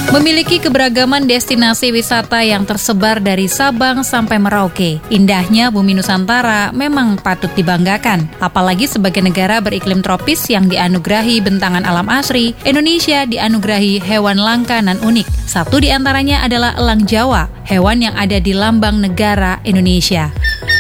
Memiliki keberagaman destinasi wisata yang tersebar dari Sabang sampai Merauke. Indahnya bumi Nusantara memang patut dibanggakan. Apalagi sebagai negara beriklim tropis yang dianugerahi bentangan alam asri, Indonesia dianugerahi hewan langka dan unik. Satu di antaranya adalah elang Jawa, hewan yang ada di lambang negara Indonesia.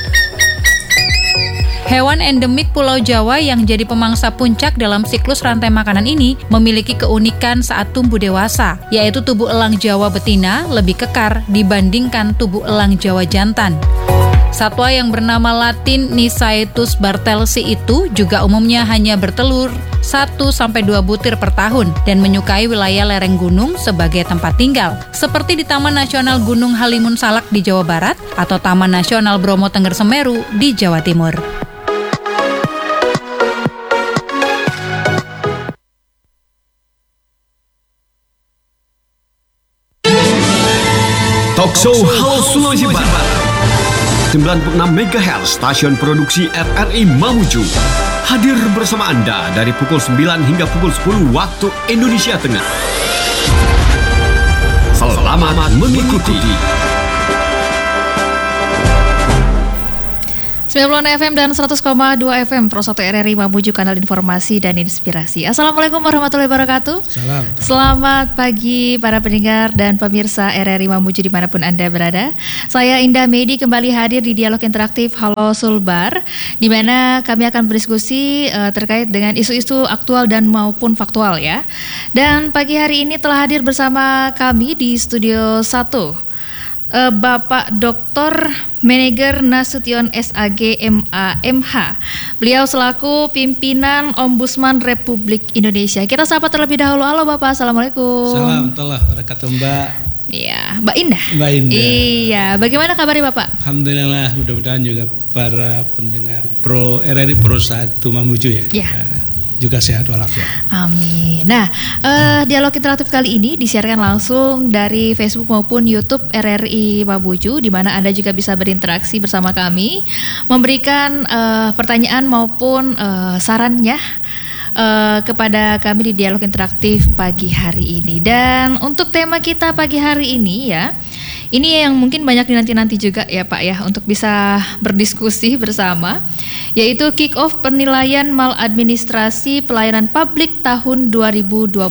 Hewan endemik Pulau Jawa yang jadi pemangsa puncak dalam siklus rantai makanan ini memiliki keunikan saat tumbuh dewasa, yaitu tubuh elang Jawa betina lebih kekar dibandingkan tubuh elang Jawa jantan. Satwa yang bernama Latin Nisaetus bartelsi itu juga umumnya hanya bertelur 1-2 butir per tahun dan menyukai wilayah lereng gunung sebagai tempat tinggal, seperti di Taman Nasional Gunung Halimun Salak di Jawa Barat atau Taman Nasional Bromo Tengger Semeru di Jawa Timur. Talkshow Halo Sulawesi Barat 96 MHz stasiun produksi RRI Mamuju hadir bersama Anda dari pukul 9 hingga pukul 10 waktu Indonesia Tengah. Selamat mengikuti. 90 FM dan 100,2 FM Pro 1 RRI Mamuju, kanal informasi dan inspirasi. Assalamualaikum warahmatullahi wabarakatuh. Salam. Selamat pagi para pendengar dan pemirsa RRI Mamuju dimanapun Anda berada. Saya Indah Medi kembali hadir di dialog interaktif Halo Sulbar, di mana kami akan berdiskusi terkait dengan isu-isu aktual dan maupun faktual ya. Dan pagi hari ini telah hadir bersama kami di Studio 1 Bapak Dr. Meneger Nasution SAG MA.MH. Beliau selaku pimpinan Ombudsman Republik Indonesia. Kita sapa terlebih dahulu. Halo Bapak, Assalamualaikum. Salam telah wabarakatuh Mbak. Iya, Mbak Indah. Mbak Indah. Iya, bagaimana kabarnya Bapak? Alhamdulillah, mudah-mudahan juga para pendengar RRI Pro 1 Mamuju ya. Iya. Juga sehat walafiat. Amin. Nah, dialog interaktif kali ini disiarkan langsung dari Facebook maupun YouTube RRI Mamuju, di mana Anda juga bisa berinteraksi bersama kami, memberikan pertanyaan maupun sarannya kepada kami di dialog interaktif pagi hari ini. Dan untuk tema kita pagi hari ini ya, ini yang mungkin banyak dinanti-nanti juga ya Pak ya, untuk bisa berdiskusi bersama, yaitu kick off penilaian maladministrasi pelayanan publik tahun 2026.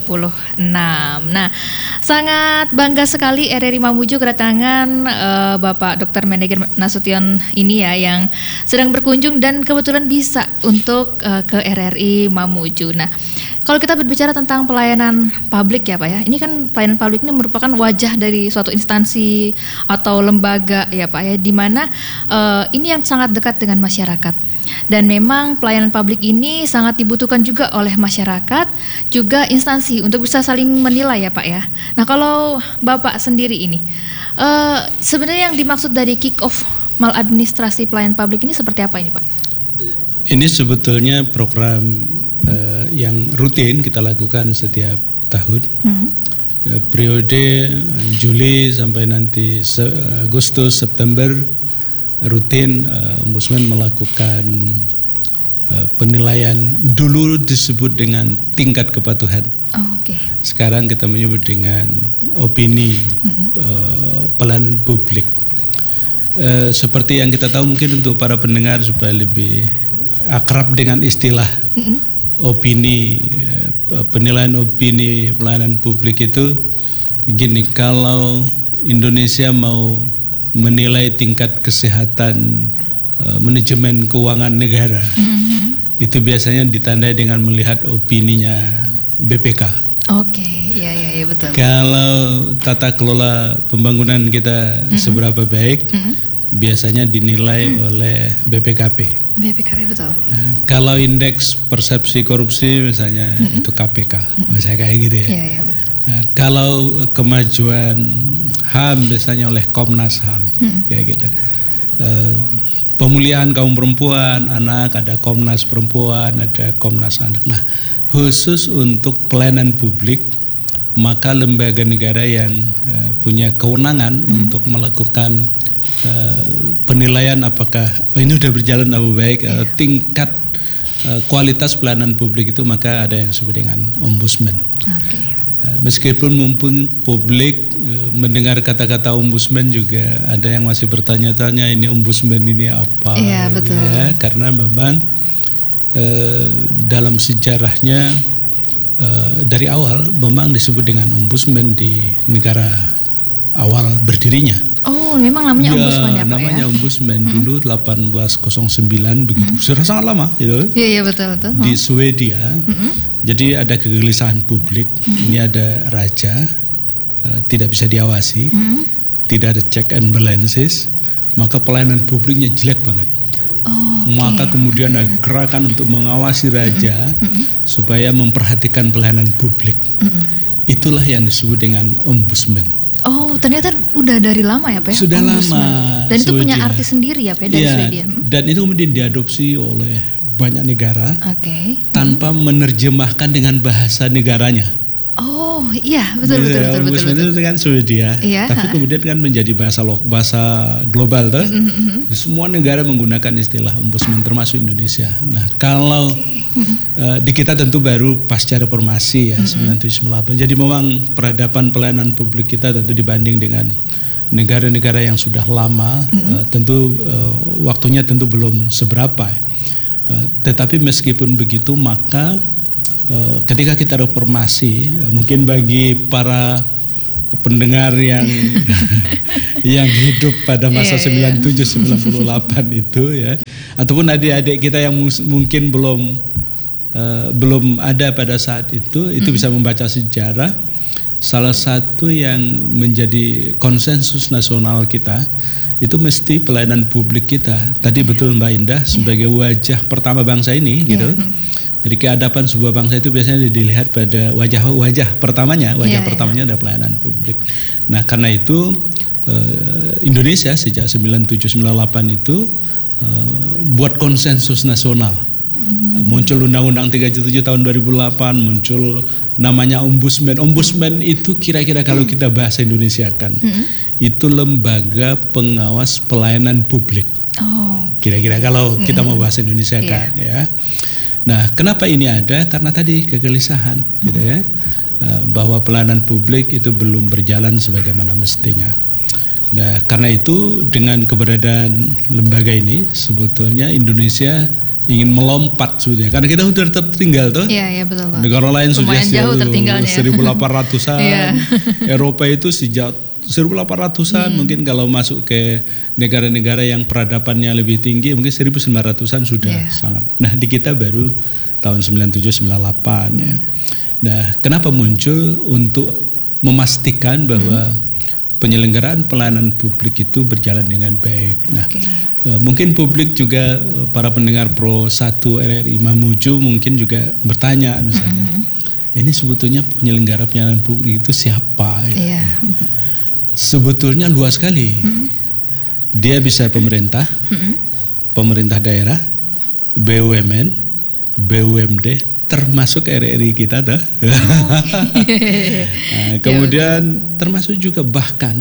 Nah, sangat bangga sekali RRI Mamuju kedatangan Bapak Dr. Meneger Nasution ini ya, yang sedang berkunjung dan kebetulan bisa untuk ke RRI Mamuju. Nah, kalau kita berbicara tentang pelayanan publik ya Pak ya, ini kan pelayanan publik ini merupakan wajah dari suatu instansi atau lembaga ya Pak ya, di mana ini yang sangat dekat dengan masyarakat. Dan memang pelayanan publik ini sangat dibutuhkan juga oleh masyarakat, juga instansi untuk bisa saling menilai ya Pak ya. Nah, kalau Bapak sendiri ini, sebenarnya yang dimaksud dari kick off maladministrasi pelayanan publik ini seperti apa ini Pak? Ini sebetulnya program yang rutin kita lakukan setiap tahun. Periode Juli sampai nanti Agustus, September, rutin Ombudsman melakukan penilaian, dulu disebut dengan tingkat kepatuhan. Sekarang kita menyebut dengan opini pelayanan publik. Seperti yang kita tahu, mungkin untuk para pendengar supaya lebih akrab dengan istilah opini, penilaian opini pelayanan publik itu gini, kalau Indonesia mau menilai tingkat kesehatan manajemen keuangan negara, itu biasanya ditandai dengan melihat opininya BPK. Iya betul. Kalau tata kelola pembangunan kita seberapa baik, biasanya dinilai oleh BPKP. BPKP betul. Nah, kalau indeks persepsi korupsi misalnya itu KPK, misalnya kayak gitu ya. Iya betul. Nah, kalau kemajuan HAM biasanya oleh Komnas HAM, kayak gitu. Pemulihan kaum perempuan, anak, ada Komnas Perempuan, ada Komnas Anak. Nah, khusus untuk pelayanan publik, maka lembaga negara yang punya kewenangan untuk melakukan penilaian apakah ini sudah berjalan apa baik, tingkat kualitas pelayanan publik itu, maka ada yang disebut dengan ombudsman. Meskipun mumpung publik mendengar kata-kata ombudsman juga ada yang masih bertanya-tanya ini ombudsman ini apa? Iya, betul. Ya, karena memang dalam sejarahnya dari awal memang disebut dengan ombudsman di negara awal berdirinya. Oh, memang namanya ombudsman ya Pak namanya ya? ombudsman dulu 1809 begitu. Sudah sangat lama gitu. Iya betul. Di Swedia. Jadi ada kegelisahan publik. Ini ada raja tidak bisa diawasi. Tidak ada check and balances. Maka pelayanan publiknya jelek banget. Maka kemudian ada gerakan untuk mengawasi raja supaya memperhatikan pelayanan publik. Itulah yang disebut dengan ombudsman. Oh, ternyata udah dari lama ya Pak ya? Sudah lama. Dan itu punya Swedia. arti sendiri ya Pak ya, dari Swedia? Dan itu kemudian diadopsi oleh banyak negara tanpa menerjemahkan dengan bahasa negaranya. Oh iya, betul. Itu kan Swedia, tapi kemudian kan menjadi bahasa global tuh. Semua negara menggunakan istilah ombudsman termasuk Indonesia. Nah kalau di kita tentu baru pasca reformasi ya 97-98. Jadi memang peradaban pelayanan publik kita tentu dibanding dengan negara-negara yang sudah lama, tentu waktunya tentu belum seberapa. Tetapi meskipun begitu maka ketika kita reformasi, mungkin bagi para pendengar yang yang hidup pada masa 97-98 itu ya, ataupun adik-adik kita yang mungkin belum ada pada saat itu bisa membaca sejarah. Salah satu yang menjadi konsensus nasional kita itu mesti pelayanan publik kita. Tadi betul Mbak Indah sebagai wajah pertama bangsa ini gitu. Jadi keadapan sebuah bangsa itu biasanya dilihat pada wajah pertamanya. Pertamanya adalah pelayanan publik. Nah karena itu Indonesia sejak 97-98 itu buat konsensus nasional. Muncul Undang-Undang 37 tahun 2008, muncul namanya ombudsman. Ombudsman itu kira-kira kalau kita bahasa Indonesiakan, itu lembaga pengawas pelayanan publik. Kira-kira kalau kita mau bahasa Indonesiakan ya. Nah, kenapa ini ada? Karena tadi kegelisahan, gitu ya, bahwa pelayanan publik itu belum berjalan sebagaimana mestinya. Nah, karena itu dengan keberadaan lembaga ini, sebetulnya Indonesia ingin melompat sebetulnya, karena kita sudah tertinggal tuh. Iya betul Pak. Negara lain sudah jauh tertinggalnya. 1800-an, Eropa itu sejak 1800-an mungkin kalau masuk ke negara-negara yang peradabannya lebih tinggi mungkin 1900-an sudah sangat. Nah di kita baru tahun 97-98 ya. Nah kenapa muncul untuk memastikan bahwa penyelenggaraan pelayanan publik itu berjalan dengan baik. Nah mungkin publik juga para pendengar Pro 1 RRI Mamuju mungkin juga bertanya misalnya ini sebetulnya penyelenggara pelayanan publik itu siapa? Ya? Sebetulnya luas sekali. Dia bisa pemerintah, pemerintah daerah, BUMN, BUMD, termasuk RRI kita tuh. Nah, kemudian termasuk juga bahkan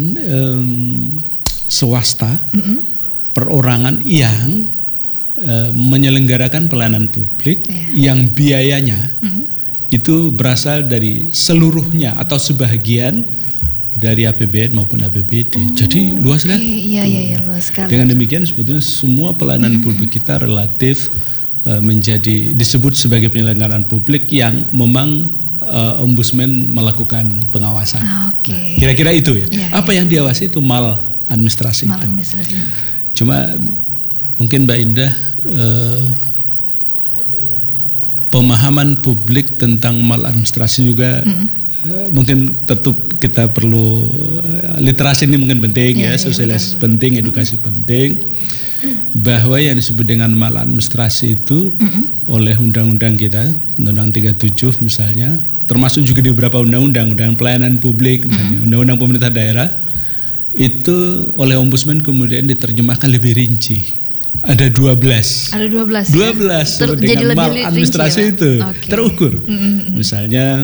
swasta, perorangan yang menyelenggarakan pelayanan publik yang biayanya itu berasal dari seluruhnya atau sebagian dari APBN maupun APBD. Jadi luas kan? Iya, luas sekali. Dengan demikian sebetulnya semua pelayanan publik kita relatif menjadi disebut sebagai penyelenggaraan publik yang memang ombudsman melakukan pengawasan. Nah, kira-kira itu ya. Apa yang diawasi itu maladministrasi itu. Cuma mungkin Mbak Indah pemahaman publik tentang maladministrasi juga mungkin tetap kita perlu literasi ini mungkin penting sosialisasi penting, edukasi penting, bahwa yang disebut dengan maladministrasi itu oleh undang-undang kita, Undang-Undang 37 misalnya, termasuk juga di beberapa undang-undang pelayanan publik misalnya, undang-undang pemerintah daerah, itu oleh ombudsman kemudian diterjemahkan lebih rinci. Ada 12. Ada 12. 12 jadi dengan lebih maladministrasi rinci, itu terukur. Misalnya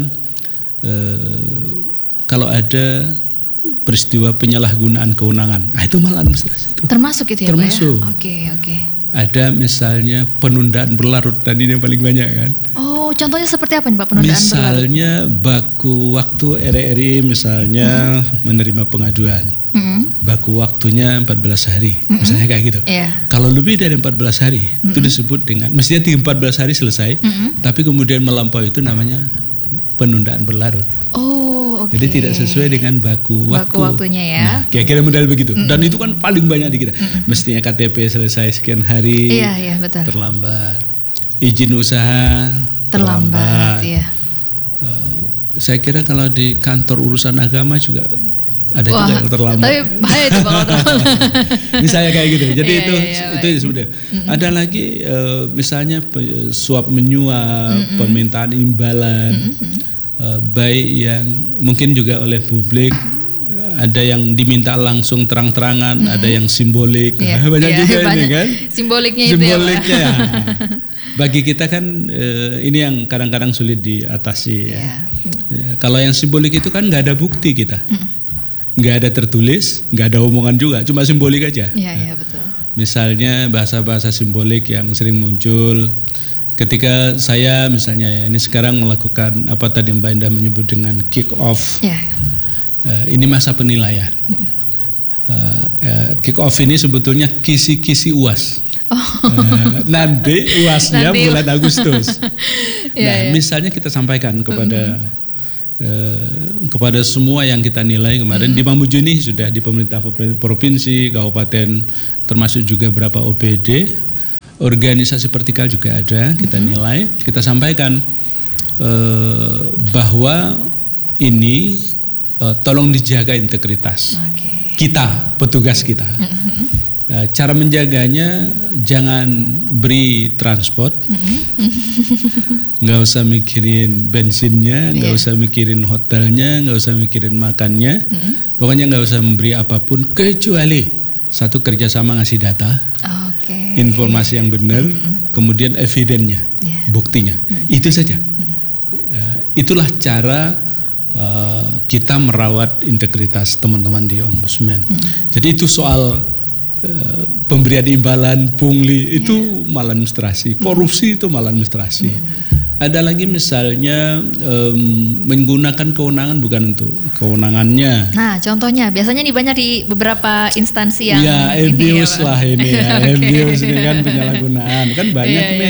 kalau ada peristiwa penyalahgunaan kewenangan, itu maladministrasi itu. Termasuk itu ya termasuk. Pak ya? Oke. Ada misalnya penundaan berlarut, dan ini yang paling banyak kan. contohnya seperti apa nih Pak penundaan berlalu? Misalnya baku waktu RRI misalnya menerima pengaduan. Baku waktunya 14 hari, misalnya kayak gitu. Kalau lebih dari 14 hari, itu disebut dengan, mestinya di 14 hari selesai, tapi kemudian melampaui itu namanya penundaan berlarut. Oh, oke. Jadi tidak sesuai dengan baku waktunya ya. Nah, kira-kira model begitu. Dan itu kan paling banyak di kita. Mestinya KTP selesai sekian hari, Iya, betul. terlambat. Izin usaha terlambat. Iya. Saya kira kalau di kantor urusan agama juga ada juga yang terlambat. Tapi bahaya itu Pak. Misalnya kayak gitu. Jadi Iya, itu sebenarnya. Ada lagi misalnya suap menyuap, permintaan imbalan, baik yang mungkin juga oleh publik. Ada yang diminta langsung terang-terangan, ada yang simbolik. Banyak juga ini kan. Simboliknya itu ya. Bagi kita kan ini yang kadang-kadang sulit diatasi. Ya. Kalau yang simbolik itu kan nggak ada bukti kita. Nggak ada tertulis, nggak ada omongan juga, cuma simbolik aja. Iya, betul. Misalnya bahasa-bahasa simbolik yang sering muncul ketika saya misalnya ya, ini sekarang melakukan apa tadi Mbak Indah menyebut dengan kick off. Ini masa penilaian. Kick off ini sebetulnya kisi-kisi UAS. Nanti UASnya bulan Agustus. Misalnya kita sampaikan kepada semua yang kita nilai kemarin di Mamuju ini sudah di pemerintah provinsi, kabupaten, termasuk juga beberapa OPD, organisasi vertikal juga ada, kita nilai, kita sampaikan bahwa ini tolong dijaga integritas kita, petugas kita. Cara menjaganya jangan beri transport, nggak usah mikirin bensinnya, nggak usah mikirin hotelnya, nggak usah mikirin makannya, pokoknya nggak usah memberi apapun kecuali satu kerjasama ngasih data, informasi yang benar, kemudian evidennya, buktinya, itu saja. Itulah cara kita merawat integritas teman-teman di Ombudsman. Jadi itu soal pemberian imbalan, pungli itu maladministrasi, korupsi itu maladministrasi. Ada lagi misalnya menggunakan kewenangan bukan untuk kewenangannya. Nah, contohnya biasanya nih banyak di beberapa instansi yang abuse lah ini ya, abuse ini kan penyalahgunaan kan banyak nih.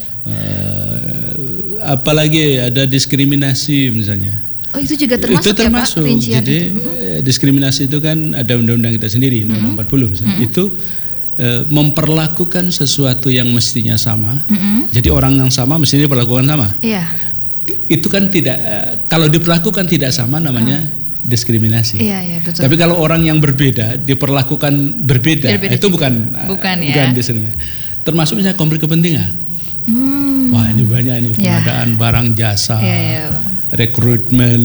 Apalagi ada diskriminasi misalnya. Oh, itu juga termasuk, itu termasuk ya Pak, rincian jadi itu. Diskriminasi itu kan ada undang-undang kita sendiri, undang-undang 40 misalnya. Itu memperlakukan sesuatu yang mestinya sama. Jadi orang yang sama mestinya diperlakukan sama. Itu kan tidak, kalau diperlakukan tidak sama namanya diskriminasi. Betul. Tapi kalau orang yang berbeda diperlakukan berbeda itu bukan diskriminasi. Termasuk misalnya konflik kepentingan. Wah, ini banyak nih pengadaan barang jasa. Rekrutmen,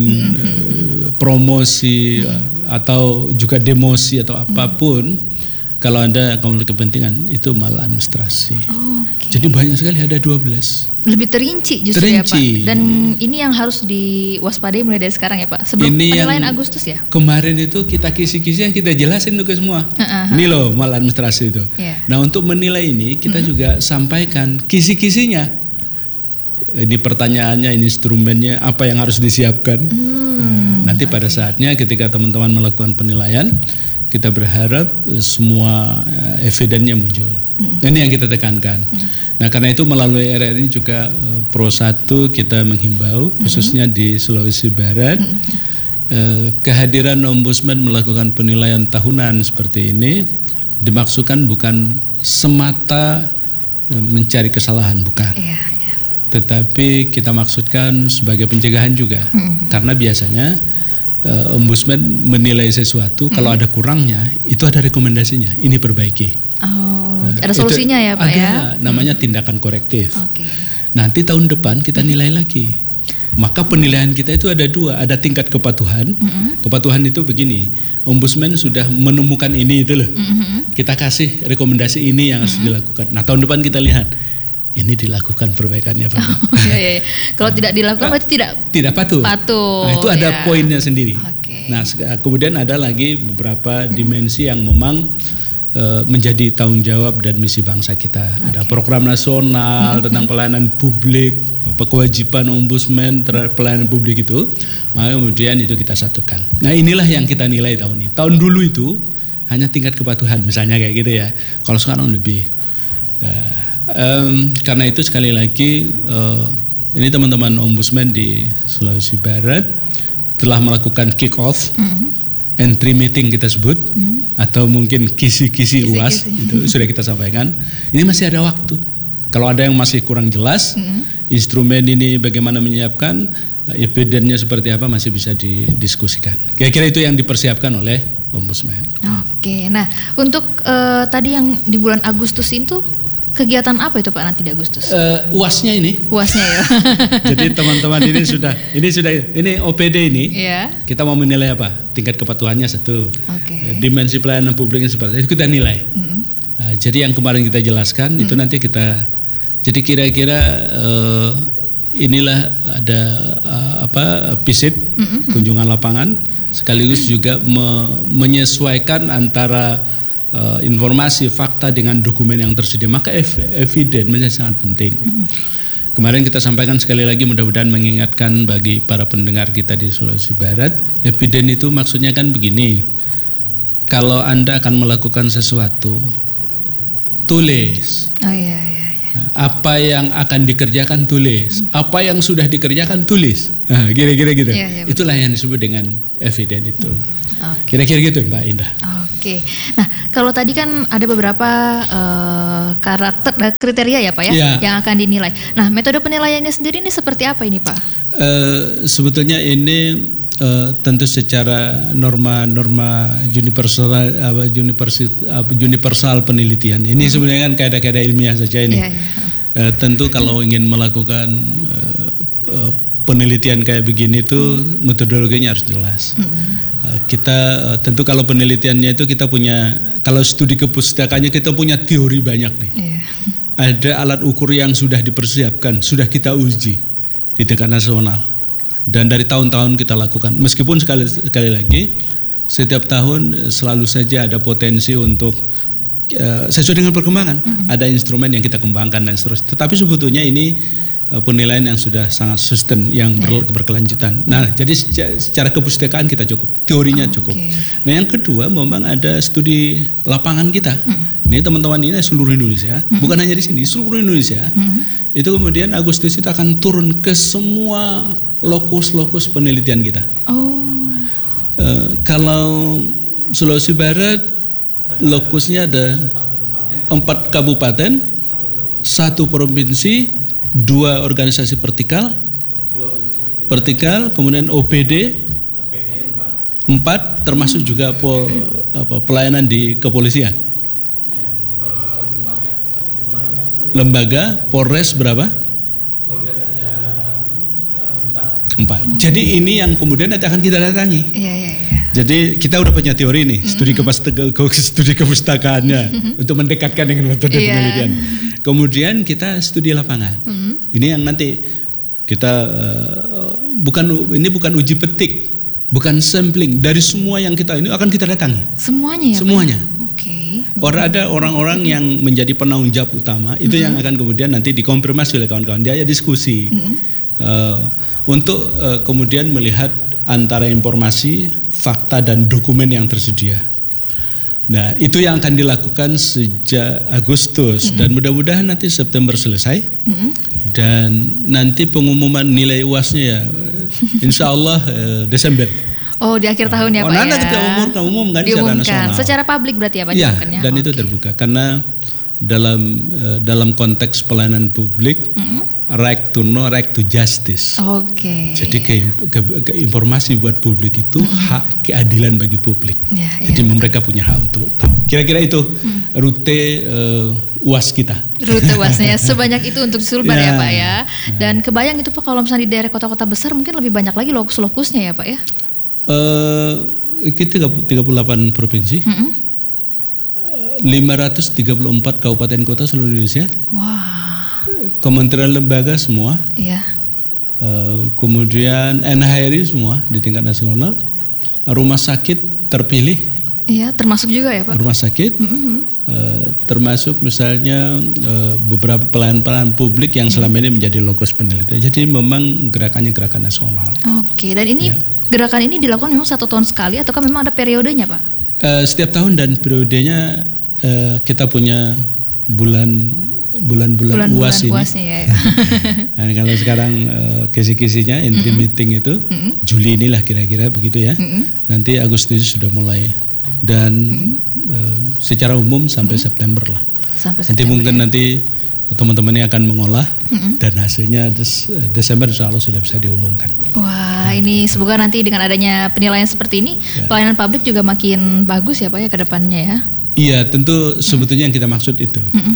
promosi atau juga demosi atau apapun, kalau ada konflik kepentingan itu maladministrasi. Jadi banyak sekali, ada 12. Lebih terinci justru ya Pak. Dan ini yang harus diwaspadai mulai dari sekarang ya Pak. Sebelum penilaian Agustus ya. Kemarin itu kita kisi-kisi kita jelasin tuh ke semua. Ini loh maladministrasi itu. Nah, untuk menilai ini kita juga sampaikan kisi-kisinya. Ini pertanyaannya, ini instrumennya, apa yang harus disiapkan. Nanti pada saatnya ketika teman-teman melakukan penilaian, kita berharap semua evidennya muncul. Ini yang kita tekankan. Nah, karena itu melalui RRI juga Pro 1 kita menghimbau, khususnya di Sulawesi Barat, kehadiran Ombudsman melakukan penilaian tahunan seperti ini dimaksudkan bukan semata mencari kesalahan, bukan. Tetapi kita maksudkan sebagai pencegahan juga, karena biasanya Ombudsman menilai sesuatu, kalau ada kurangnya, itu ada rekomendasinya, ini perbaiki. Ada solusinya ya Pak ya? Ada, namanya tindakan korektif. Nanti tahun depan kita nilai lagi. Maka penilaian kita itu ada dua, ada tingkat kepatuhan. Kepatuhan itu begini, Ombudsman sudah menemukan ini itu loh. Kita kasih rekomendasi ini yang harus dilakukan. Nah, tahun depan kita lihat. Ini dilakukan perbaikannya Pak. Kalau tidak dilakukan berarti tidak patuh. Nah, itu ada poinnya sendiri. Nah, kemudian ada lagi beberapa dimensi yang memang menjadi tanggung jawab dan misi bangsa kita. Ada program nasional tentang pelayanan publik. kewajiban ombudsman terhadap pelayanan publik itu, maka kemudian itu kita satukan. Nah inilah yang kita nilai tahun ini. Tahun dulu itu hanya tingkat kepatuhan misalnya kayak gitu ya. Kalau sekarang lebih. Karena itu sekali lagi ini teman-teman ombudsman di Sulawesi Barat telah melakukan kick off, entry meeting kita sebut, atau mungkin kisi-kisi UAS itu sudah kita sampaikan. Ini masih ada waktu. Kalau ada yang masih kurang jelas, instrumen ini bagaimana menyiapkan, evidennya seperti apa masih bisa didiskusikan. Kira-kira itu yang dipersiapkan oleh ombudsman. Oke, nah untuk tadi yang di bulan Agustus itu kegiatan apa itu Pak nanti di Agustus? UASnya ini. UASnya ya. Jadi teman-teman ini OPD ini. Iya. Kita mau menilai apa? Tingkat kepatuhannya satu. Oke. Dimensi pelayanan publiknya seperti itu kita nilai. Nah, jadi yang kemarin kita jelaskan itu nanti kita. Jadi kira-kira inilah ada visit, kunjungan lapangan, sekaligus juga menyesuaikan antara informasi, fakta dengan dokumen yang tersedia. Maka eviden menjadi sangat penting. Kemarin kita sampaikan sekali lagi, mudah-mudahan mengingatkan bagi para pendengar kita di Sulawesi Barat, eviden itu maksudnya kan begini, kalau Anda akan melakukan sesuatu, tulis. Oh iya. Apa yang akan dikerjakan tulis, apa yang sudah dikerjakan tulis. Nah, kira-kira gitu. Iya, itulah yang disebut dengan eviden itu. Okay. Kira-kira gitu Mbak Indah. Oke. Nah, kalau tadi kan ada beberapa karakter kriteria ya Pak ya, yang akan dinilai. Nah, metode penilaiannya sendiri ini seperti apa ini Pak? Sebetulnya ini tentu secara norma universal penelitian. Ini sebenarnya kan kaidah-kaidah ilmiah saja ini. Tentu kalau ingin melakukan penelitian kayak begini itu metodologinya harus jelas. Kita tentu kalau penelitiannya itu kita punya, kalau studi kepustakaannya kita punya teori banyak nih. Ada alat ukur yang sudah dipersiapkan, sudah kita uji di tingkat nasional. Dan dari tahun-tahun kita lakukan, meskipun sekali lagi setiap tahun selalu saja ada potensi untuk sesuai dengan perkembangan, ada instrumen yang kita kembangkan dan seterusnya. Tetapi sebetulnya ini penilaian yang sudah sangat sustain, yang berkelanjutan. Nah, jadi secara kepustakaan kita cukup, teorinya cukup. Nah, yang kedua memang ada studi lapangan kita. Ini teman-teman ini seluruh Indonesia, bukan hanya di sini, seluruh Indonesia. Itu kemudian Agustus itu akan turun ke semua lokus-lokus penelitian kita. Kalau Sulawesi Barat lokusnya ada 4 kabupaten, 1 provinsi, 2 organisasi vertikal, kemudian OPD 4, termasuk juga pelayanan di kepolisian. Lembaga, Polres berapa? 4. Jadi ini yang kemudian nanti akan kita datangi. Jadi kita udah punya teori nih, studi kepustakaannya untuk mendekatkan dengan metode penelitian. Kemudian kita studi lapangan. Ini yang nanti kita bukan uji petik, bukan sampling, dari semua yang kita ini akan kita datangi. Semuanya ya? Semuanya. Oke. Ada orang-orang yang menjadi penanggung jawab utama, itu yang akan kemudian nanti dikonfirmasi oleh kawan-kawan, dia diskusi untuk kemudian melihat antara informasi, fakta dan dokumen yang tersedia. Nah, itu yang akan dilakukan sejak Agustus dan mudah-mudahan nanti September selesai. Dan nanti pengumuman nilai UASnya ya insya Allah Desember. Oh, di akhir tahun ya Pak ya? Nanti kita umumkan secara nasional. Secara publik berarti ya Pak? Iya, dan itu terbuka karena dalam konteks pelayanan publik, right to know, right to justice. Jadi informasi buat publik itu hak keadilan bagi publik. Jadi mereka punya hak untuk tahu. Kira-kira itu rute UAS kita. Rute UASnya sebanyak itu untuk di Sulbar ya Pak ya. Dan kebayang itu Pak kalau misalnya di daerah kota-kota besar mungkin lebih banyak lagi lokus-lokusnya ya Pak ya. Kita 38 provinsi. 534 kabupaten kota seluruh Indonesia. Wah. Kementerian lembaga semua. Iya. Kemudian NHRI semua di tingkat nasional. Rumah sakit terpilih. Iya, termasuk juga ya Pak. Rumah sakit. termasuk misalnya beberapa pelayanan publik yang selama ini menjadi lokus penelitian. Jadi memang gerakannya gerakan nasional. Oke, dan ini gerakan ini dilakukan memang 1 tahun sekali ataukah memang ada periodenya, Pak? Setiap tahun dan periodenya kita punya bulan-bulan UAS ini. Ya. Nah, kalau sekarang kisi-kisinya entry meeting itu Juli inilah kira-kira begitu ya. Nanti Agustus sudah mulai dan secara umum sampai September lah. Nanti mungkin nanti teman-temannya akan mengolah dan hasilnya Desember insya Allah sudah bisa diumumkan. Wah, ini semoga nanti dengan adanya penilaian seperti ini pelayanan publik juga makin bagus ya Pak ya ke depannya ya. Iya, tentu sebetulnya yang kita maksud itu.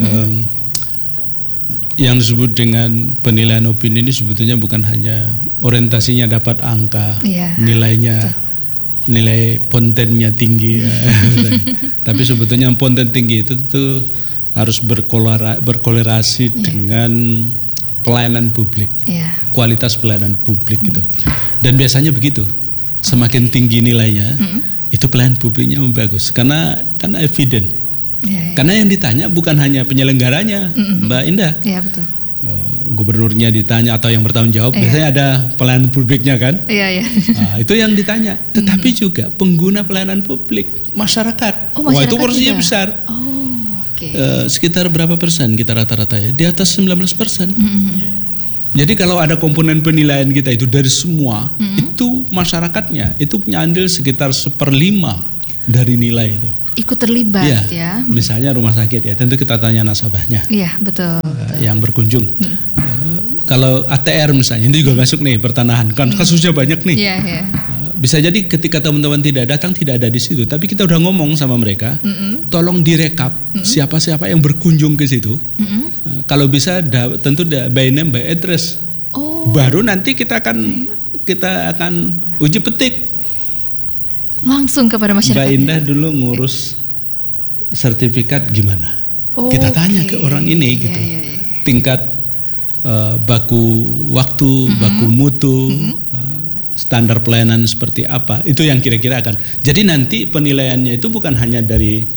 Yang disebut dengan penilaian opini ini sebetulnya bukan hanya orientasinya dapat angka, nilainya, nilai pontennya tinggi, tapi sebetulnya ponten tinggi itu harus berkolerasi dengan pelayanan publik, kualitas pelayanan publik gitu. Dan biasanya begitu, semakin tinggi nilainya, itu pelayanan publiknya bagus, karena kan evident. Karena yang ditanya bukan hanya penyelenggaranya, Mbak Indah. Iya betul. Gubernurnya ditanya atau yang bertanggung jawab, biasanya ada pelayanan publiknya kan. Iya. Nah, itu yang ditanya. Tetapi juga pengguna pelayanan publik, masyarakat. Wah itu porsinya juga besar. Sekitar berapa persen kita rata-rata ya? Di atas 19%. Jadi kalau ada komponen penilaian kita itu dari semua, itu masyarakatnya itu punya andil sekitar 1/5 dari nilai itu. Ikut terlibat ya. Misalnya rumah sakit ya, tentu kita tanya nasabahnya. Iya betul. Yang berkunjung. Kalau ATR misalnya, ini juga masuk nih pertanahan, kan kasusnya banyak nih. Iya. Bisa jadi ketika teman-teman tidak datang tidak ada di situ, tapi kita udah ngomong sama mereka, tolong direkap siapa-siapa yang berkunjung ke situ. Kalau bisa tentu by name by address. Baru nanti kita akan uji petik. Langsung kepada masyarakat. Mbak Indah dulu ngurus sertifikat gimana? Kita tanya ke orang ini gitu. Tingkat baku waktu, baku mutu, standar pelayanan seperti apa? Itu yang kira-kira akan. Jadi nanti penilaiannya itu bukan hanya dari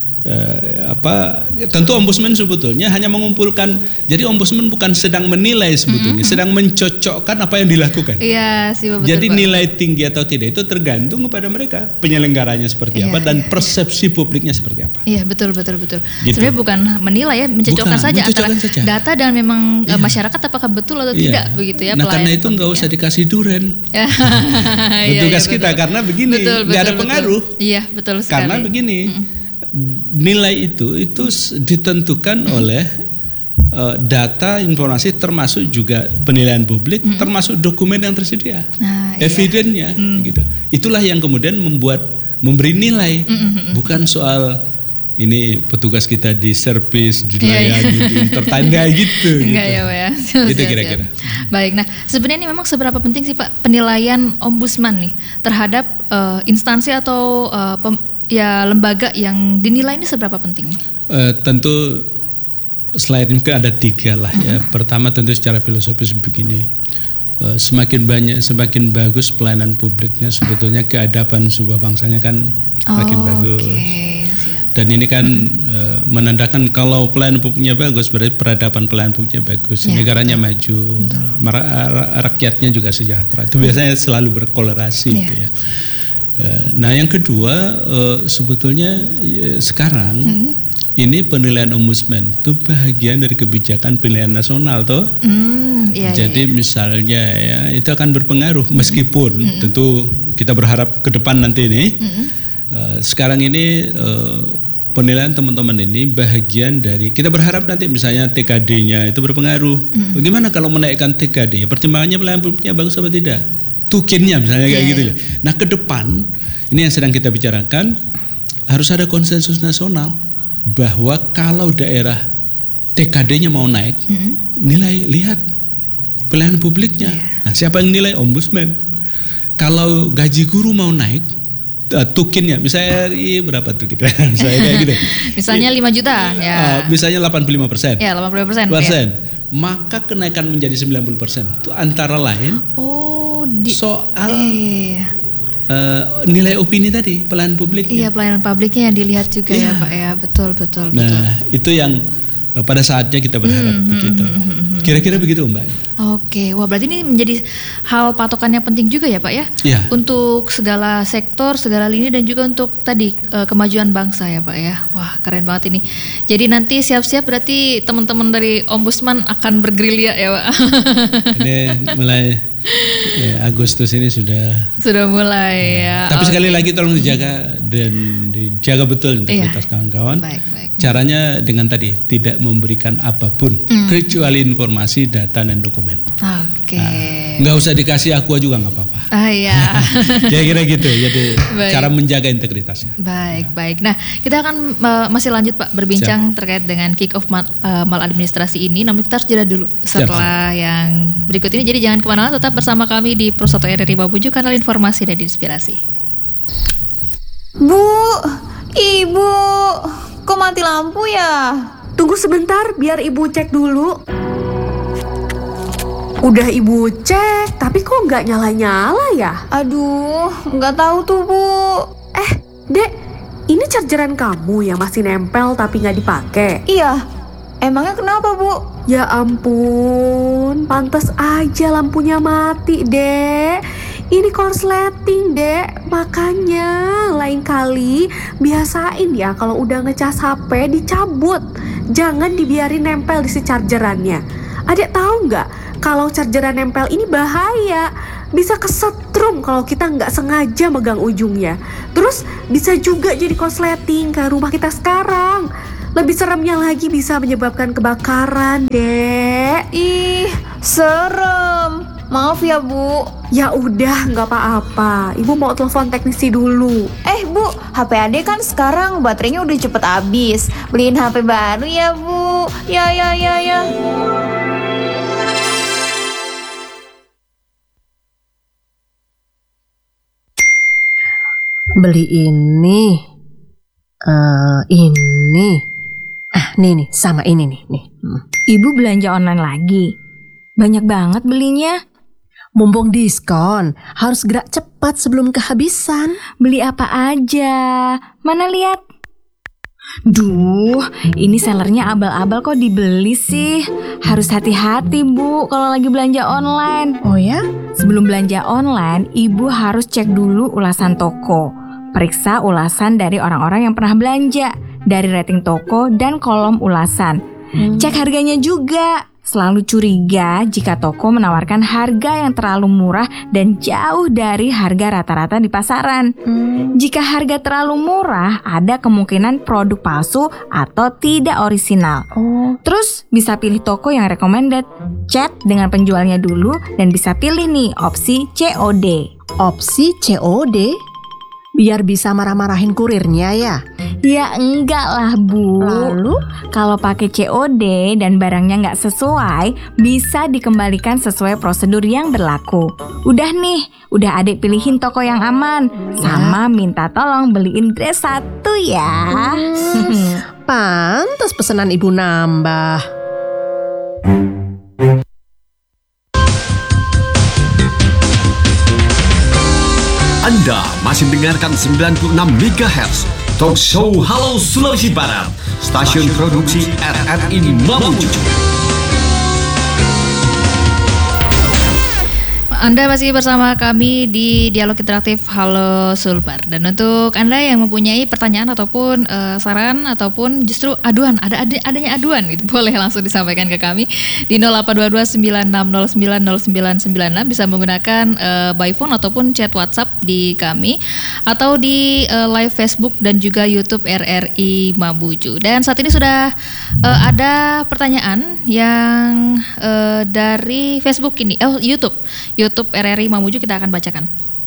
tentu ombudsman sebetulnya hanya mengumpulkan. Jadi ombudsman bukan sedang menilai sebetulnya, sedang mencocokkan apa yang dilakukan. Iya sih betul. Jadi nilai tinggi atau tidak itu tergantung kepada mereka, penyelenggaranya seperti apa dan persepsi publiknya seperti apa. Iya betul. Gitu. Sebenarnya bukan menilai ya, mencocokkan saja antara data dan memang masyarakat apakah betul atau tidak begitu ya. Nah karena itu nggak usah dikasih duren petugas kita karena begini nggak ada pengaruh. Iya betul sekali. Karena begini. Nilai itu ditentukan oleh data, informasi, termasuk juga penilaian publik, termasuk dokumen yang tersedia, evidennya, gitu. Itulah yang kemudian memberi nilai, bukan soal ini petugas kita di servis, dilayani, tertanda gitu. Enggak ya, Pak ya. Itu kira-kira. Baik, nah sebenarnya ini memang seberapa penting sih Pak penilaian ombudsman nih terhadap instansi atau lembaga yang dinilai ini seberapa penting? Tentu selain mungkin ada 3 lah ya. Pertama tentu secara filosofis begini, semakin bagus pelayanan publiknya sebetulnya keadaban sebuah bangsanya kan makin bagus. Siap. Dan ini kan menandakan kalau pelayanan publiknya bagus berarti peradaban pelayanan publiknya bagus, negaranya maju, rakyatnya juga sejahtera. Itu biasanya selalu berkolerasi gitu ya. Nah yang kedua sebetulnya sekarang ini penilaian ombudsman itu bagian dari kebijakan penilaian nasional toh. Jadi misalnya ya itu akan berpengaruh meskipun tentu kita berharap ke depan nanti ini sekarang ini penilaian teman-teman ini bagian dari kita berharap nanti misalnya TKD-nya itu berpengaruh. Bagaimana kalau menaikkan TKD? Pertimbangannya pelayanan publiknya bagus atau tidak? Tukinnya misalnya kayak gitu. Nah ke depan ini yang sedang kita bicarakan harus ada konsensus nasional bahwa kalau daerah TKD-nya mau naik, lihat pelayanan publiknya. Nah, siapa yang nilai? Ombudsman. Kalau gaji guru mau naik, tukinnya misalnya berapa tuh kita? Misalnya kayak gitu. Misalnya 5 juta ya. Misalnya 85%. Ya, 85%. Maka kenaikan menjadi 90%. Itu antara lain soal nilai opini tadi, pelayanan publiknya. Iya, pelayanan publiknya yang dilihat juga ya Pak ya, betul. Nah itu yang pada saatnya kita berharap begitu. Kira-kira begitu Mbak. Oke, wah berarti ini menjadi hal patokan yang penting juga ya Pak ya? Iya. Untuk segala sektor, segala lini dan juga untuk tadi kemajuan bangsa ya Pak ya. Wah keren banget ini. Jadi nanti siap-siap berarti teman-teman dari Ombudsman akan bergerilya ya Pak? Ini mulai Agustus ini sudah mulai ya. Tapi sekali lagi tolong dijaga dan dijaga betul integritas kawan-kawan. Baik. Caranya dengan tadi tidak memberikan apapun kecuali informasi, data dan dokumen. Oke. Nggak usah dikasih aqua juga nggak apa-apa. Iya. Kira-kira gitu. Jadi Baik. cara menjaga integritasnya. Baik. Nah kita akan masih lanjut Pak berbincang terkait dengan kick off maladministrasi ini. Namun kita harus jeda dulu setelah yang berikut ini. Jadi jangan kemana-mana, tetap bersama kami di Pro 1 RRI Mamuju, kanal informasi dan inspirasi. Bu, Ibu, kok mati lampu ya? Tunggu sebentar, biar Ibu cek dulu. Udah Ibu cek, tapi kok nggak nyala-nyala ya? Aduh, nggak tahu tuh Bu. Dek, ini chargeran kamu yang masih nempel tapi nggak dipakai. Iya, emangnya kenapa Bu? Ya ampun, pantas aja lampunya mati, Dek. Ini korsleting, Dek. Makanya lain kali biasain ya kalau udah ngecas HP dicabut. Jangan dibiarin nempel di si chargerannya. Adek tahu nggak kalau chargeran nempel ini bahaya? Bisa kesetrum kalau kita nggak sengaja megang ujungnya. Terus bisa juga jadi korsleting kayak rumah kita sekarang. Lebih seremnya lagi bisa menyebabkan kebakaran, Dek. Ih, serem. Maaf ya Bu. Ya udah, nggak apa-apa. Ibu mau telepon teknisi dulu. Bu, HP Ade kan sekarang baterainya udah cepet habis. Beliin HP baru ya Bu. Ya. Beli ini. Nih, sama ini nih. Ibu belanja online lagi? Banyak banget belinya. Mumpung diskon, harus gerak cepat sebelum kehabisan. Beli apa aja? Mana lihat? Duh, ini sellernya abal-abal kok dibeli sih. Harus hati-hati Bu kalau lagi belanja online. Oh ya? Sebelum belanja online, Ibu harus cek dulu ulasan toko. Periksa ulasan dari orang-orang yang pernah belanja, dari rating toko dan kolom ulasan. Cek harganya juga. Selalu curiga jika toko menawarkan harga yang terlalu murah dan jauh dari harga rata-rata di pasaran. Jika harga terlalu murah, ada kemungkinan produk palsu atau tidak orisinal. Terus bisa pilih toko yang recommended. Chat dengan penjualnya dulu dan bisa pilih nih opsi COD. Opsi COD? Biar bisa marah-marahin kurirnya ya? Ya enggak lah Bu. Lalu? Kalau pakai COD dan barangnya nggak sesuai, bisa dikembalikan sesuai prosedur yang berlaku. Udah Adik pilihin toko yang aman. Sama minta tolong beliin dress 1 ya. Pantas pesanan Ibu nambah. Anda masih mendengarkan 96 MHz Talk Show Halo Sulawesi Barat, stasiun produksi RRI Mamuju. Anda masih bersama kami di Dialog Interaktif Halo Sulbar. Dan untuk Anda yang mempunyai pertanyaan ataupun saran ataupun justru aduan, adanya aduan gitu, boleh langsung disampaikan ke kami di 082296090996, bisa menggunakan by phone ataupun chat WhatsApp di kami atau di live Facebook dan juga YouTube RRI Mamuju. Dan saat ini sudah ada pertanyaan yang dari Facebook ini, YouTube RRI Mamuju, kita akan bacakan.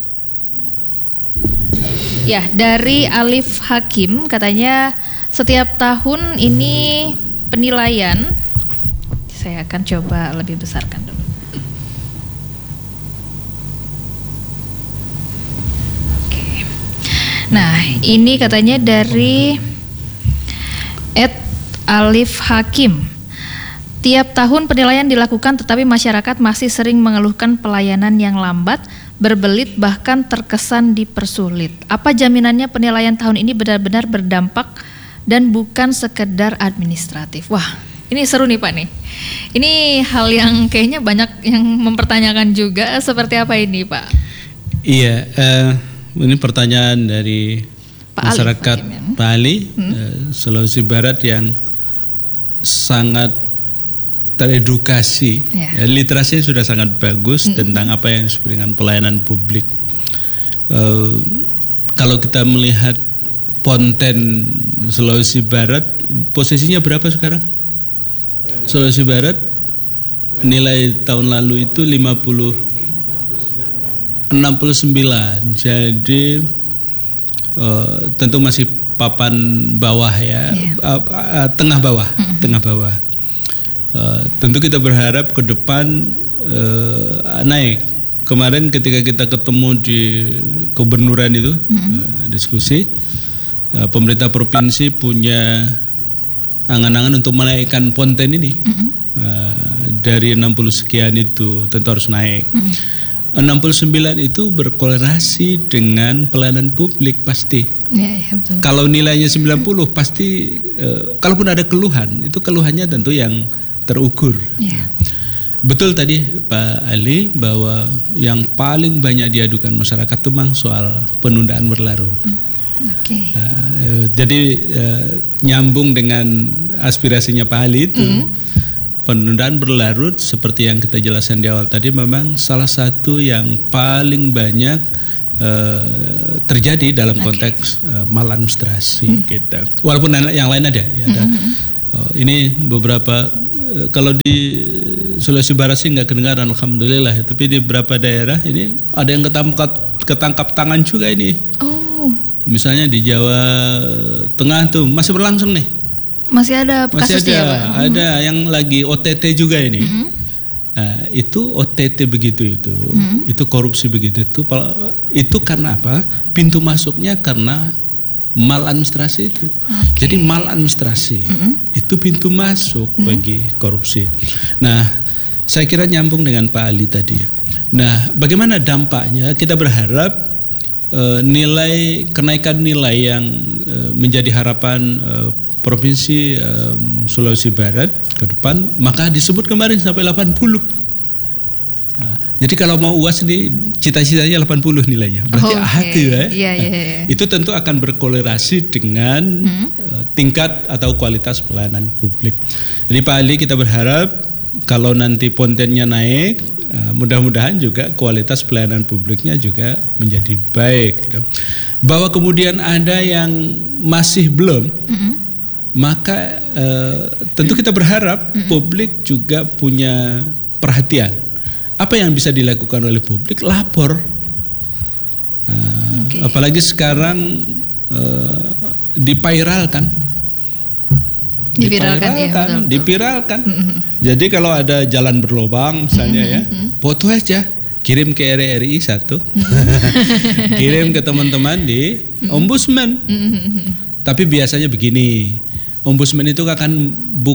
Ya, dari Alif Hakim, katanya setiap tahun ini penilaian, saya akan coba lebih besarkan dulu. Oke. Nah, ini katanya dari @Alif Hakim. Tiap tahun penilaian dilakukan, tetapi masyarakat masih sering mengeluhkan pelayanan yang lambat, berbelit bahkan terkesan dipersulit. Apa jaminannya penilaian tahun ini benar-benar berdampak dan bukan sekedar administratif? Wah, ini seru nih Pak nih. Ini hal yang kayaknya banyak yang mempertanyakan juga, seperti apa ini Pak? Iya, ini pertanyaan dari masyarakat Bali, Sulawesi Barat yang sangat teredukasi, literasinya sudah sangat bagus tentang apa yang disebut dengan pelayanan publik. Kalau kita melihat Ponten Sulawesi Barat, posisinya berapa sekarang? Sulawesi Barat nilai tahun lalu itu 69, jadi tentu masih papan bawah ya, tengah bawah. Tentu kita berharap ke depan naik. Kemarin ketika kita ketemu di kebenuran itu diskusi, pemerintah provinsi punya angan-angan untuk menaikkan Ponten ini dari 60 sekian itu tentu harus naik. 69 itu berkorelasi dengan pelayanan publik pasti. Betul. Kalau nilainya 90 pasti, kalaupun ada keluhan, itu keluhannya tentu yang terukur. Betul tadi Pak Ali bahwa yang paling banyak diadukan masyarakat itu memang soal penundaan berlarut. Jadi nyambung dengan aspirasinya Pak Ali itu. Penundaan berlarut seperti yang kita jelaskan di awal tadi memang salah satu yang paling banyak terjadi dalam konteks maladministrasi kita. Walaupun yang lain ada. Ini beberapa, kalau di Sulawesi Barat sih nggak kedengaran alhamdulillah, tapi di beberapa daerah ini ada yang ketangkap tangan juga ini. Misalnya di Jawa Tengah tuh masih berlangsung nih. Masih ada kasusnya ya Pak? Ada yang lagi OTT juga ini. Nah, itu OTT begitu itu korupsi begitu itu karena apa? Pintu masuknya karena maladministrasi itu. Jadi maladministrasi itu pintu masuk bagi korupsi. Nah, saya kira nyambung dengan Pak Ali tadi. Nah, bagaimana dampaknya? Kita berharap kenaikan nilai yang menjadi harapan Provinsi Sulawesi Barat ke depan, maka disebut kemarin sampai 80. Nah, jadi kalau mau UAS ini cita-citanya 80 nilainya. Berarti itu tentu akan berkorelasi dengan tingkat atau kualitas pelayanan publik. Jadi Pak Ali, kita berharap kalau nanti Pontennya naik, mudah-mudahan juga kualitas pelayanan publiknya juga menjadi baik. Gitu. Bahwa kemudian ada yang masih belum, maka tentu kita berharap publik juga punya perhatian. Apa yang bisa dilakukan oleh publik? Lapor. Apalagi sekarang dipiralkan. Dipiralkan. Jadi kalau ada jalan berlubang misalnya foto aja, kirim ke RRI 1, kirim ke teman-teman di Ombudsman. Tapi biasanya begini. Ombudsman itu akan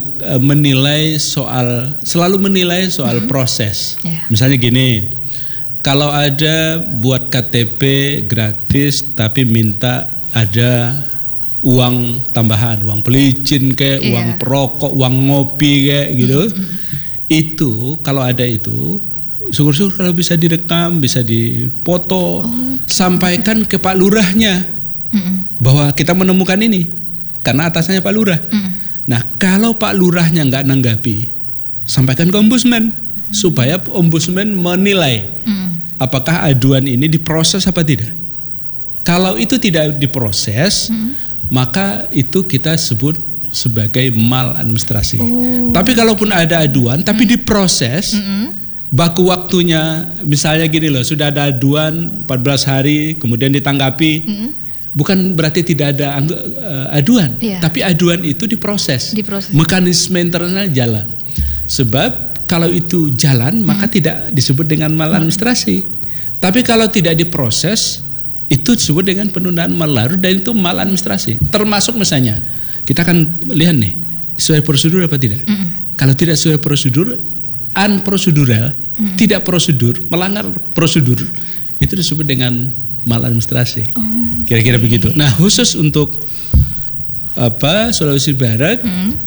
selalu menilai soal proses. Misalnya gini, kalau ada buat KTP gratis tapi minta ada uang tambahan, uang pelicin kayak, uang perokok, uang ngopi kayak gitu. Itu kalau ada itu, syukur-syukur kalau bisa direkam, bisa dipoto, sampaikan ke Pak Lurahnya bahwa kita menemukan ini. Karena atasnya Pak Lurah. Nah, kalau Pak Lurahnya nggak nanggapi, sampaikan ke Ombudsman supaya Ombudsman menilai apakah aduan ini diproses apa tidak. Kalau itu tidak diproses, maka itu kita sebut sebagai maladministrasi. Tapi kalaupun ada aduan, tapi diproses, baku waktunya, misalnya gini loh, sudah ada aduan 14 hari, kemudian ditanggapi. Bukan berarti tidak ada aduan, tapi aduan itu diproses. Mekanisme internal jalan. Sebab kalau itu jalan, maka tidak disebut dengan maladministrasi. Tapi kalau tidak diproses, itu disebut dengan penundaan berlarut dan itu maladministrasi. Termasuk misalnya, kita akan lihat nih, sesuai prosedur apa tidak. Kalau tidak sesuai prosedur, unprocedural, tidak prosedur, melanggar prosedur, itu disebut dengan maladministrasi. Kira-kira begitu. Nah, khusus untuk Sulawesi Barat,